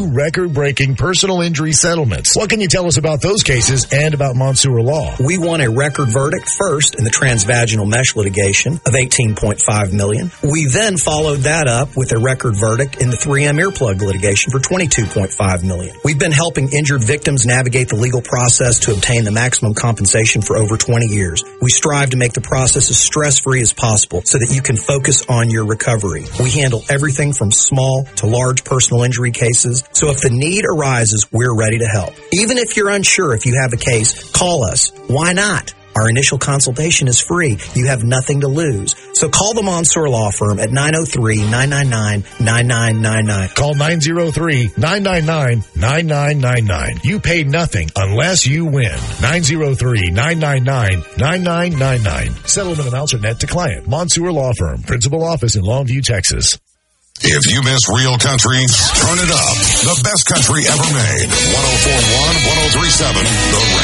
2 record-breaking personal injury settlements. What can you tell us about those cases and about Mansour Law? We won a record verdict first in the transvaginal mesh litigation of $18.5 million. We then followed that up with a record verdict in the 3M earplug litigation for $22.5 million. We've been helping injured victims navigate the legal process to obtain the maximum compensation for over 20 years. We strive to make the process as stress-free as possible so that you can focus on your recovery. We handle everything from small to large personal injury cases, so if the need arises, we're ready to help. Even if you're unsure if you have a case, call us. Why not? Our initial consultation is free. You have nothing to lose. So call the Mansour Law Firm at 903-999-9999. Call 903-999-9999. You pay nothing unless you win. 903-999-9999. Settlement amounts are net to client. Mansour Law Firm. Principal office in Longview, Texas. If you miss real country, turn it up. The best country ever made. 104.1, 103.7, The